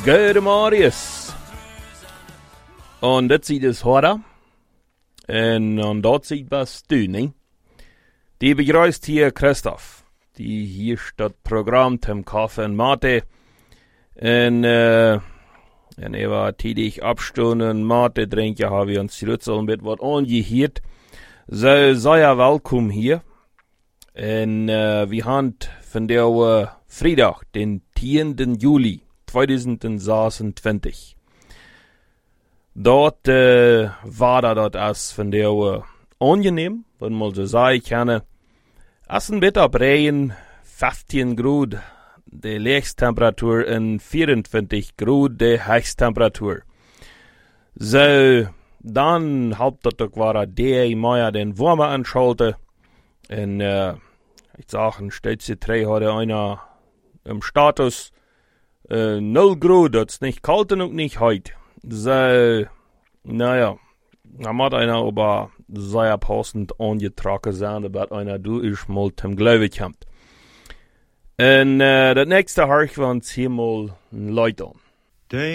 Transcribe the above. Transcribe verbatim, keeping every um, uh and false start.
Guten Marius. Und das sieht es heute. Und, und dort sieht was du, ne? Die begrüßt hier Christoph. Die hier steht Programm zum Kaffee und Mate. Und, äh, und er war tätig abstunden, Mate trinken, haben wir uns Rützel mit was angehört. So, sei ja willkommen hier. Und, äh, wir haben von der uh, Freitag, den zehnten Juli zweitausendzweiundzwanzig. Dort äh, war da dort als von der uh, angenehm, wenn man so sagen kann. Als ein Wetter breien, fünfzehn Grad, die Lebenstemperatur und vierundzwanzig Grad, die Höchsttemperatur. So, dann hauptsächlich war der im Mai den Wärme anschalten. Und, äh, ich sage, steht sie drei heute einer im Status, äh, null Grad, das ist nicht kalt und nicht heiß. So, naja, da hat einer aber sehr passend angetragen sein, dass einer du ist mal zum Glauben kommt. Und, äh, das nächste Harch war uns hier mal ein Leute an.